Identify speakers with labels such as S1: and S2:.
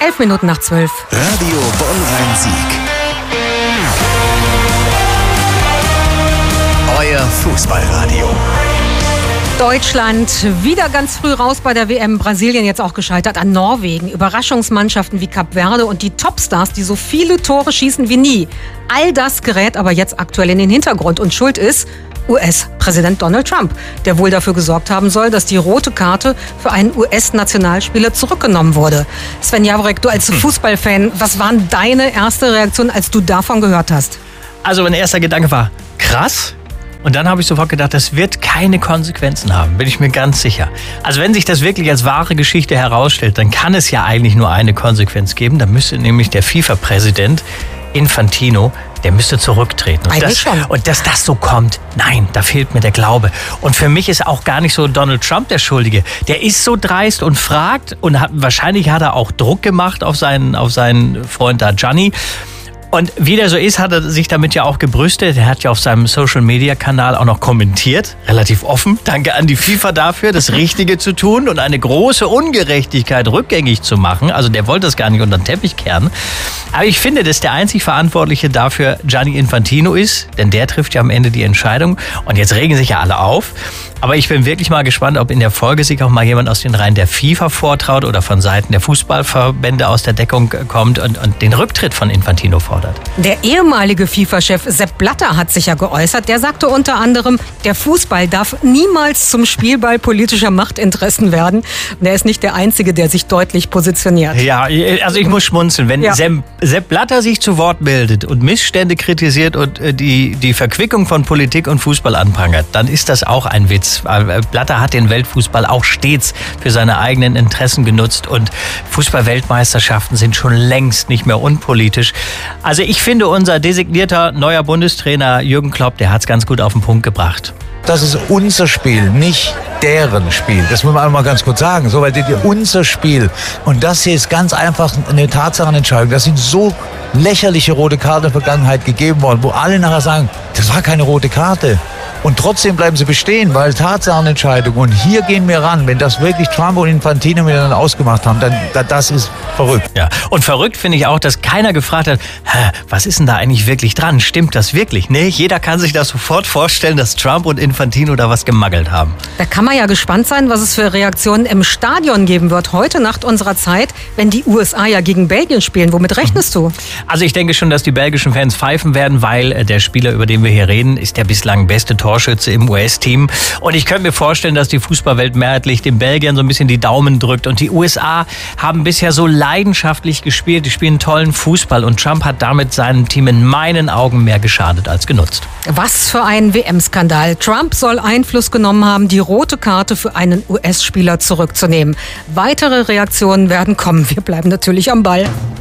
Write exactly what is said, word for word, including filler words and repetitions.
S1: elf Minuten nach zwölf.
S2: Radio Bonn-Rhein-Sieg. Euer Fußballradio.
S1: Deutschland wieder ganz früh raus bei der W M. Brasilien jetzt auch gescheitert an Norwegen. Überraschungsmannschaften wie Kap Verde und die Topstars, die so viele Tore schießen wie nie. All das gerät aber jetzt aktuell in den Hintergrund. Und schuld ist U S-Präsident Donald Trump, der wohl dafür gesorgt haben soll, dass die rote Karte für einen U S-Nationalspieler zurückgenommen wurde. Sven Jawrek, du als Fußballfan, was waren deine erste Reaktion, als du davon gehört hast?
S3: Also mein erster Gedanke war, krass. Und dann habe ich sofort gedacht, das wird keine Konsequenzen haben, bin ich mir ganz sicher. Also wenn sich das wirklich als wahre Geschichte herausstellt, dann kann es ja eigentlich nur eine Konsequenz geben. Dann müsste nämlich der FIFA-Präsident Infantino, der müsste zurücktreten. Und, das,
S1: schon.
S3: und dass das so kommt, nein, da fehlt mir der Glaube. Und für mich ist auch gar nicht so Donald Trump der Schuldige. Der ist so dreist und fragt und hat, wahrscheinlich hat er auch Druck gemacht auf seinen, auf seinen Freund da, Gianni. Und wie der so ist, hat er sich damit ja auch gebrüstet. Er hat ja auf seinem Social-Media-Kanal auch noch kommentiert, relativ offen. Danke an die FIFA dafür, das Richtige zu tun und eine große Ungerechtigkeit rückgängig zu machen. Also der wollte das gar nicht unter den Teppich kehren. Aber ich finde, dass der einzig Verantwortliche dafür Gianni Infantino ist, denn der trifft ja am Ende die Entscheidung. Und jetzt regen sich ja alle auf. Aber ich bin wirklich mal gespannt, ob in der Folge sich auch mal jemand aus den Reihen der FIFA vortraut oder von Seiten der Fußballverbände aus der Deckung kommt und, und den Rücktritt von Infantino fordert. Der
S1: ehemalige FIFA-Chef Sepp Blatter hat sich ja geäußert. Der sagte unter anderem, der Fußball darf niemals zum Spielball politischer Machtinteressen werden. Und er ist nicht der Einzige, der sich deutlich positioniert.
S3: Ja, also ich muss schmunzeln. Wenn ja. Sepp, Sepp Blatter sich zu Wort meldet und Missstände kritisiert und die, die Verquickung von Politik und Fußball anprangert, dann ist das auch ein Witz. Blatter hat den Weltfußball auch stets für seine eigenen Interessen genutzt und Fußball-Weltmeisterschaften sind schon längst nicht mehr unpolitisch. Also ich finde, unser designierter neuer Bundestrainer Jürgen Klopp, der hat es ganz gut auf den Punkt gebracht.
S4: Das ist unser Spiel, nicht deren Spiel. Das muss man einmal ganz kurz sagen. So, weil das ist unser Spiel. Und das hier ist ganz einfach eine Tatsachenentscheidung. Das sind so lächerliche rote Karten in der Vergangenheit gegeben worden, wo alle nachher sagen, das war keine rote Karte. Und trotzdem bleiben sie bestehen, weil Tatsachenentscheidung. Und hier gehen wir ran. Wenn das wirklich Trump und Infantino miteinander ausgemacht haben, dann das ist verrückt.
S3: Ja, und verrückt finde ich auch, dass keiner gefragt hat, was ist denn da eigentlich wirklich dran? Stimmt das wirklich? Nee, jeder kann sich das sofort vorstellen, dass Trump und Infantino da was gemaggelt haben.
S1: Da kann man ja gespannt sein, was es für Reaktionen im Stadion geben wird. Heute Nacht unserer Zeit, wenn die U S A ja gegen Belgien spielen. Womit rechnest du?
S3: Also ich denke schon, dass die belgischen Fans pfeifen werden, weil der Spieler, über den wir hier reden, ist der bislang beste Torschütze im U S-Team. Und ich könnte mir vorstellen, dass die Fußballwelt mehrheitlich den Belgiern so ein bisschen die Daumen drückt. Und die U S A haben bisher so leidenschaftlich gespielt. Die spielen tollen Fußball. Und Trump hat damit seinem Team in meinen Augen mehr geschadet als genutzt.
S1: Was für ein W M-Skandal. Trump soll Einfluss genommen haben, die rote Karte für einen U S-Spieler zurückzunehmen. Weitere Reaktionen werden kommen. Wir bleiben natürlich am Ball.